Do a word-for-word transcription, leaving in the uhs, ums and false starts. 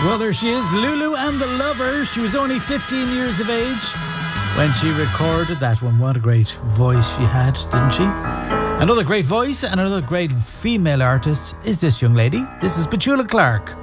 Well, there she is, Lulu and the Lovers. She was only fifteen years of age when she recorded that one. What a great voice she had, didn't she? Another great voice and another great female artist is this young lady. This is Petula Clark.